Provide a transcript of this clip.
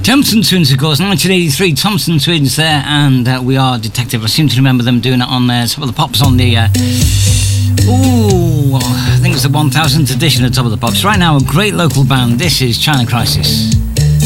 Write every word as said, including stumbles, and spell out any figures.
Thompson Twins, of course, nineteen eighty-three, Thompson Twins there, and uh, We Are Detective. I seem to remember them doing it on uh, some of the Pops on the, uh, ooh, I think it's the one thousandth edition of Top of the Pops. Right now, a great local band. This is China Crisis.